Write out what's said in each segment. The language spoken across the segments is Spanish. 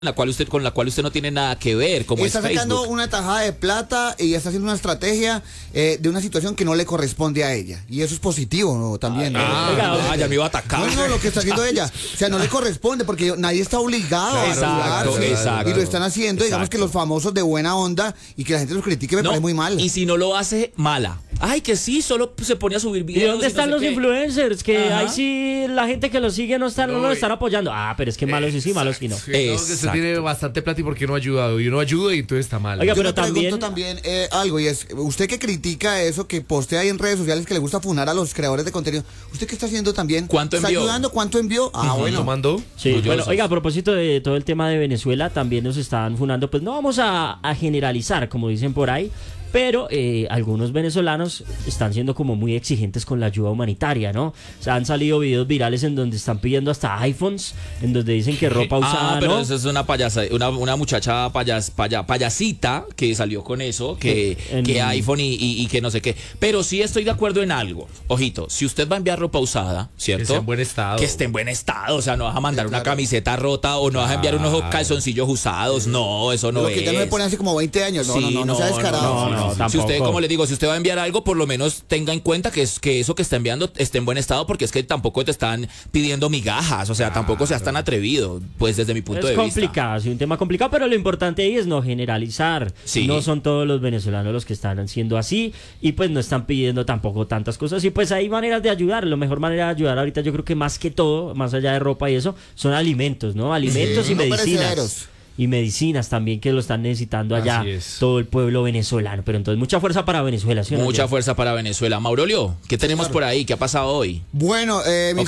con la cual usted no tiene nada que ver, como está es Facebook. sacando una tajada de plata y está haciendo una estrategia de una situación que no le corresponde a ella. Y eso es positivo, ¿no? También. Ya me iba a atacar. No, lo que está haciendo ella. O sea, no le corresponde porque nadie está obligado a ayudarse. Exacto. Y lo están haciendo, digamos que los famosos de buena onda y que la gente los critique me parece muy mal. Y si no lo hace, mala. Ay, que sí, solo se pone a subir videos. ¿Y dónde están los influencers? Que ahí sí la gente que los sigue no lo están apoyando. Pero es que malos y sí, malos y no. Sí, que usted tiene bastante plata y ¿por qué no ha ayudado? Y uno ayuda y entonces está mal. Oiga, Yo pero me pregunto también algo, y es, usted que critica eso, que postea ahí en redes sociales, que le gusta funar a los creadores de contenido, ¿usted qué está haciendo también? ¿Cuánto ¿Está envió? ayudando? ¿Cuánto envió? ¿Cuánto mandó? Sí, bueno, oiga, a propósito de todo el tema de Venezuela, también nos están funando, pues no vamos a generalizar, como dicen por ahí, pero algunos venezolanos están siendo como muy exigentes con la ayuda humanitaria, ¿no? O sea, han salido videos virales en donde están pidiendo hasta iPhones, en donde dicen que ropa usada, pero ¿no? eso es una payasa, una muchacha payasita que salió con eso, que iPhone y que no sé qué. Pero sí estoy de acuerdo en algo. Ojito, si usted va a enviar ropa usada, ¿cierto? Que esté en buen estado. Que esté en buen estado, o sea, no vas a mandar una camiseta rota o no vas a enviar unos calzoncillos usados, no, eso no Lo es. que ya no me pone hace como 20 años, no sea descarado. Si usted, como le digo, si usted va a enviar algo, por lo menos tenga en cuenta que eso que está enviando esté en buen estado, porque es que tampoco te están pidiendo migajas, o sea, tampoco seas tan atrevido, pues desde mi punto de vista. Es complicado, sí, un tema complicado, pero lo importante ahí es no generalizar. Sí. No son todos los venezolanos los que están siendo así y pues no están pidiendo tampoco tantas cosas y pues hay maneras de ayudar. La mejor manera de ayudar ahorita, yo creo que más que todo, más allá de ropa y eso, son alimentos, ¿no? Alimentos y medicinas. Y medicinas también que lo están necesitando allá todo el pueblo venezolano. Pero entonces mucha fuerza para Venezuela, ¿sí? Mucha fuerza para Venezuela. Maurolio, ¿qué tenemos por ahí? ¿Qué ha pasado hoy? Bueno,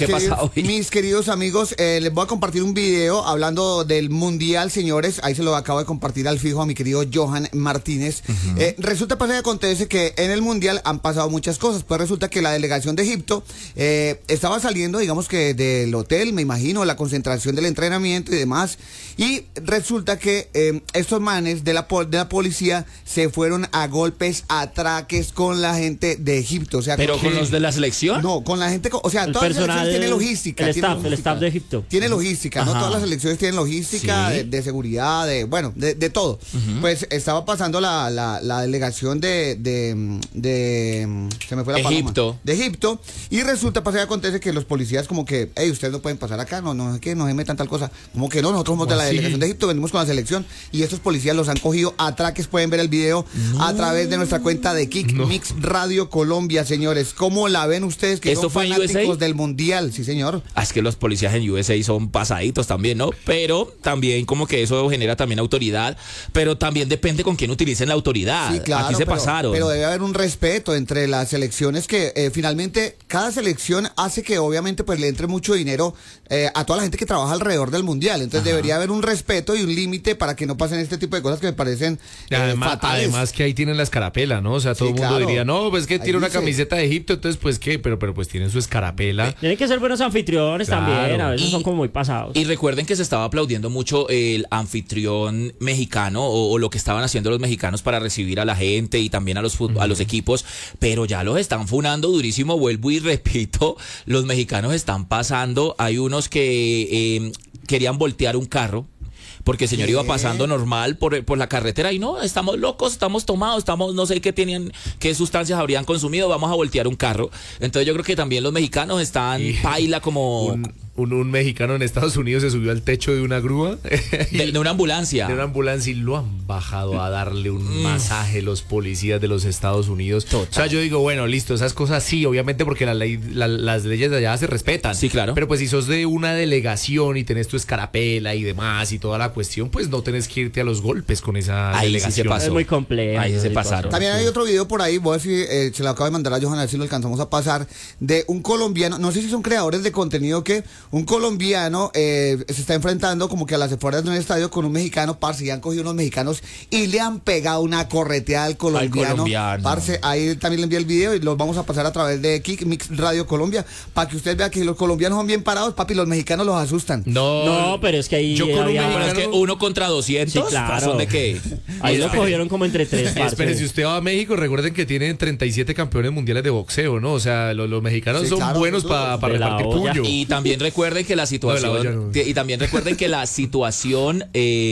mis queridos amigos, les voy a compartir un video hablando del Mundial, señores. Ahí se lo acabo de compartir al fijo a mi querido Johan Martínez. Resulta, pasa y acontece que en el Mundial han pasado muchas cosas. Pues resulta que la delegación de Egipto estaba saliendo, digamos que del hotel, me imagino, la concentración del entrenamiento y demás. Y resulta que estos manes de la policía se fueron a golpes, atraques con la gente de Egipto. O sea, ¿pero con los de la selección? No, con la gente, o sea, todas las elecciones tienen logística. El staff de Egipto. Tiene logística, ¿no? Todas las elecciones tienen logística, de seguridad, de todo. Pues estaba pasando la delegación se me fue la Egipto. paloma. De Egipto. Y resulta, pasa y acontece que los policías como que, hey, ustedes no pueden pasar acá, no es que no se metan tal cosa. Como que no, nosotros somos de la delegación de Egipto, venimos con la selección y estos policías los han cogido a atraques. Pueden ver el video a través de nuestra cuenta de Kick Mix Radio Colombia, señores. ¿Cómo la ven ustedes que son fanáticos del Mundial? Sí, señor. Es que los policías en USA son pasaditos también, ¿no? Pero también como que eso genera también autoridad, pero también depende con quién utilicen la autoridad. Sí, claro, aquí se pasaron. Pero debe haber un respeto entre las selecciones que finalmente cada selección hace que obviamente pues le entre mucho dinero a toda la gente que trabaja alrededor del Mundial. Entonces debería haber un respeto y un límite para que no pasen este tipo de cosas que me parecen fatales. Además que ahí tienen la escarapela, ¿no? O sea, todo el mundo diría, no, pues que tiene una camiseta de Egipto, entonces pues qué, pero pues tienen su escarapela. Tienen que ser buenos anfitriones también, a veces son como muy pasados. Y recuerden que se estaba aplaudiendo mucho el anfitrión mexicano o lo que estaban haciendo los mexicanos para recibir a la gente y también a los equipos, pero ya los están funando durísimo, vuelvo y repito, los mexicanos están pasando, hay unos que querían voltear un carro, porque el señor iba pasando normal por la carretera y no, estamos locos, estamos tomados, no sé qué sustancias habrían consumido, vamos a voltear un carro. Entonces yo creo que también los mexicanos están paila como... Un mexicano en Estados Unidos se subió al techo de una grúa. De una ambulancia. De una ambulancia y lo han bajado a darle un masaje los policías de los Estados Unidos. Total. O sea, yo digo, bueno, listo, esas cosas sí, obviamente porque las leyes de allá se respetan. Sí, claro. Pero pues si sos de una delegación y tenés tu escarapela y demás y toda la cuestión, pues no tenés que irte a los golpes con esa delegación. Sí se pasó. Es muy complejo. Ahí se pasaron. También hay otro video por ahí, voy a decir, se lo acabo de mandar a Johan, a ver si lo alcanzamos a pasar, de un colombiano, no sé si son creadores de contenido que... Un colombiano se está enfrentando como que a las afueras de un estadio con un mexicano, parce, y han cogido unos mexicanos y le han pegado una correteada al colombiano. Parce, ahí también le envié el video y los vamos a pasar a través de Kick Mix Radio Colombia para que usted vea que los colombianos son bien parados, papi, los mexicanos los asustan. No, pero es que ahí... Pero es que 1 contra 200, sí, claro. ¿son de qué? Ahí lo cogieron como entre tres. Espere, si usted va a México, recuerden que tienen 37 campeones mundiales de boxeo, ¿no? O sea, los mexicanos son buenos para repartir puño. Y también recuerden que la situación,